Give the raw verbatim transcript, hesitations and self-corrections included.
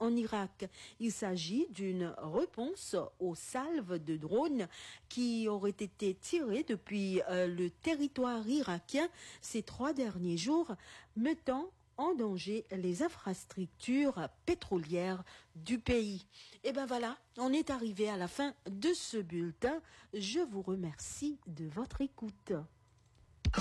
en Irak. Il s'agit d'une réponse aux salves de drones qui auraient été tirées depuis euh, le territoire irakien ces trois derniers jours, mettant en danger les infrastructures pétrolières du pays. Et ben voilà, on est arrivé à la fin de ce bulletin. Je vous remercie de votre écoute.